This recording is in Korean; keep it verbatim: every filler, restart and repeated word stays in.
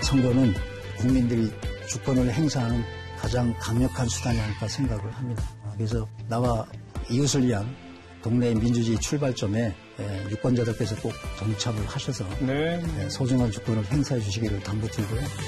선거는 국민들이 주권을 행사하는 가장 강력한 수단이 아닐까 생각을 합니다. 그래서 나와 이웃을 위한 동네 민주주의 출발점에 유권자들께서 꼭 동참을 하셔서 네. 소중한 주권을 행사해 주시기를 당부드리고요.